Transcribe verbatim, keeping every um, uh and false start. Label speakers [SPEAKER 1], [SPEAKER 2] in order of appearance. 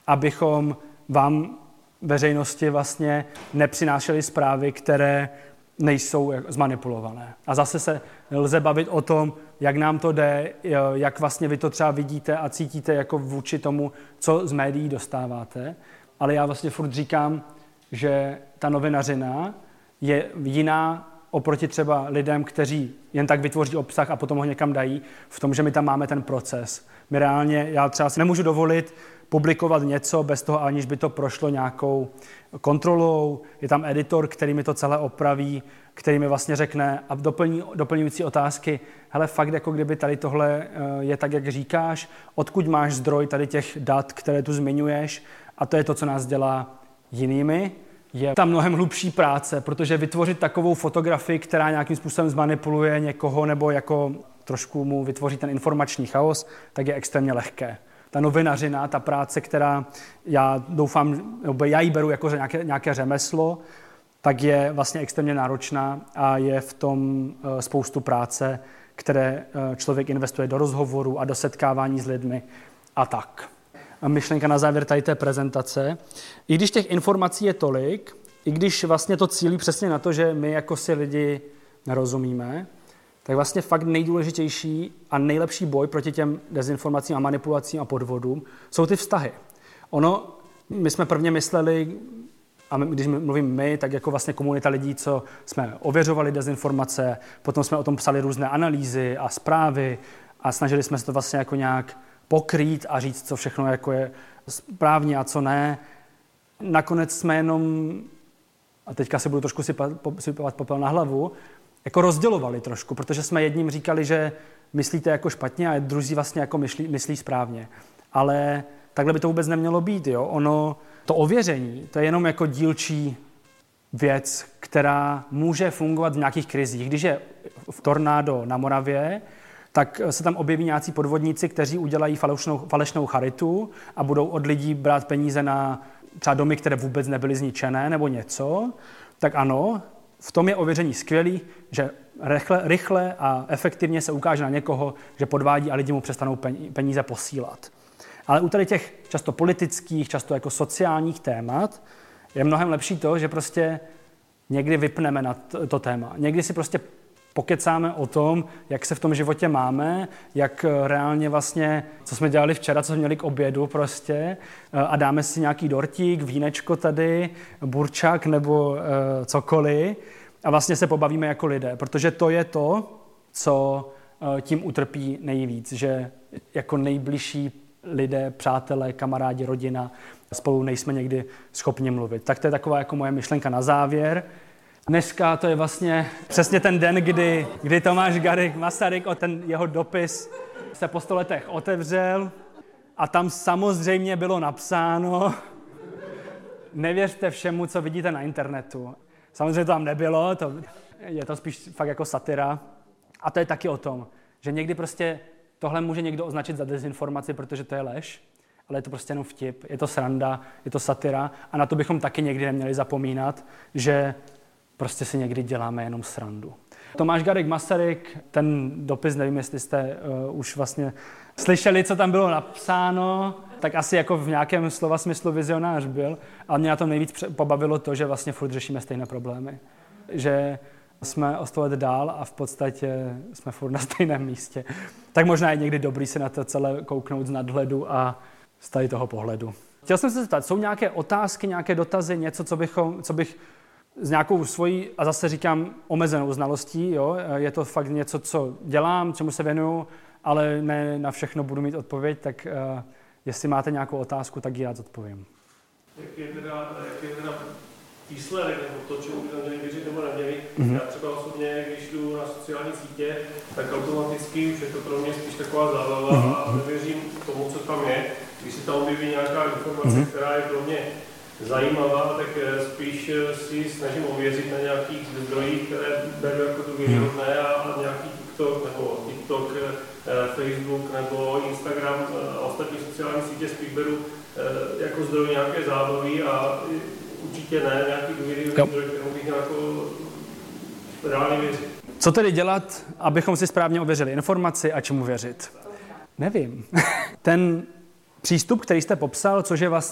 [SPEAKER 1] abychom vám veřejnosti vlastně nepřinášeli zprávy, které nejsou zmanipulované. A zase se lze bavit o tom, jak nám to jde, jak vlastně vy to třeba vidíte a cítíte jako vůči tomu, co z médií dostáváte. Ale já vlastně furt říkám, že ta novinařina je jiná oproti třeba lidem, kteří jen tak vytvoří obsah a potom ho někam dají, v tom, že my tam máme ten proces. My reálně, já třeba si nemůžu dovolit publikovat něco bez toho, aniž by to prošlo nějakou kontrolou. Je tam editor, který mi to celé opraví, který mi vlastně řekne a doplní, doplňující otázky. Hele, fakt, jako kdyby tady tohle je tak, jak říkáš, odkud máš zdroj tady těch dat, které tu zmiňuješ, a to je to, co nás dělá jinými. Je tam mnohem hlubší práce, protože vytvořit takovou fotografii, která nějakým způsobem zmanipuluje někoho nebo jako trošku mu vytvoří ten informační chaos, tak je extrémně lehké. Ta novinařina, ta práce, která já doufám, nebo já ji beru jako nějaké, nějaké řemeslo, tak je vlastně extrémně náročná a je v tom spoustu práce, které člověk investuje do rozhovoru a do setkávání s lidmi a tak. A myšlenka na závěr tady té prezentace. I když těch informací je tolik, i když vlastně to cílí přesně na to, že my jako si lidi nerozumíme, tak vlastně fakt nejdůležitější a nejlepší boj proti těm dezinformacím a manipulacím a podvodům jsou ty vztahy. Ono, my jsme prvně mysleli, a my, když mluvím my, tak jako vlastně komunita lidí, co jsme ověřovali dezinformace, potom jsme o tom psali různé analýzy a zprávy a snažili jsme se to vlastně jako nějak pokrýt a říct, co všechno jako je správně a co ne. Nakonec jsme jenom, a teďka si budu trošku sypat, sypat popel na hlavu, jako rozdělovali trošku, protože jsme jedním říkali, že myslíte jako špatně a druzí vlastně jako myslí, myslí správně. Ale takhle by to vůbec nemělo být. Jo? Ono, to ověření, to je jenom jako dílčí věc, která může fungovat v nějakých krizích. Když je v tornádo na Moravě, tak se tam objeví nějací podvodníci, kteří udělají falešnou, falešnou charitu a budou od lidí brát peníze na třeba domy, které vůbec nebyly zničené nebo něco, tak ano, v tom je ověření skvělý, že rychle, rychle a efektivně se ukáže na někoho, že podvádí a lidi mu přestanou peníze posílat. Ale u tady těch často politických, často jako sociálních témat je mnohem lepší to, že prostě někdy vypneme na to téma. Někdy si prostě pokecáme o tom, jak se v tom životě máme, jak reálně vlastně, co jsme dělali včera, co jsme měli k obědu prostě a dáme si nějaký dortík, vínečko tady, burčák nebo uh, cokoliv a vlastně se pobavíme jako lidé, protože to je to, co uh, tím utrpí nejvíc, že jako nejbližší lidé, přátelé, kamarádi, rodina spolu nejsme někdy schopni mluvit. Tak to je taková jako moje myšlenka na závěr. Dneska to je vlastně přesně ten den, kdy, kdy Tomáš Garrigue Masaryk, o ten jeho dopis se po sto letech otevřel a tam samozřejmě bylo napsáno: nevěřte všemu, co vidíte na internetu. Samozřejmě to tam nebylo, to, je to spíš fakt jako satira. A to je taky o tom, že někdy prostě tohle může někdo označit za dezinformaci, protože to je lež, ale je to prostě jenom vtip, je to sranda, je to satira a na to bychom taky někdy neměli zapomínat, že prostě si někdy děláme jenom srandu. Tomáš Garrigue Masaryk, ten dopis, nevím, jestli jste uh, už vlastně slyšeli, co tam bylo napsáno, tak asi jako v nějakém slova smyslu vizionář byl, ale mě na tom nejvíc pobavilo to, že vlastně furt řešíme stejné problémy. Že jsme o sto let dál a v podstatě jsme furt na stejném místě. Tak možná je někdy dobrý se na to celé kouknout z nadhledu a z tady toho pohledu. Chtěl jsem se zeptat, jsou nějaké otázky, nějaké dotazy, něco, co, bychom, co bych s nějakou svojí, a zase říkám, omezenou znalostí, jo? Je to fakt něco, co dělám, čemu se věnuju, ale ne na všechno budu mít odpověď, tak uh, jestli máte nějakou otázku, tak ji rád odpovím.
[SPEAKER 2] Jak je teda, jak je teda výsledek, nebo to, čemu by tam měli věřit nebo neměli? Mm-hmm. Já třeba osobně, když jdu na sociální sítě, tak automaticky už je to pro mě spíš taková zábava mm-hmm. a nevěřím tomu, co tam je. Když se tam objeví nějaká informace, mm-hmm. která je pro mě zajímavá, tak spíš si snažím ověřit na nějakých zdrojích, které beru jako důvěryhodné a nějaký TikTok nebo TikTok, Facebook nebo Instagram a ostatní sociální sítě spíš beru jako zdroj nějaké zábavy a určitě ne nějaký důvěryhodný zdroj, kterému bych jako reálně věřit.
[SPEAKER 1] Co tedy dělat, abychom si správně ověřili informaci a čemu věřit? Nevím. Ten přístup, který jste popsal, což je vlastně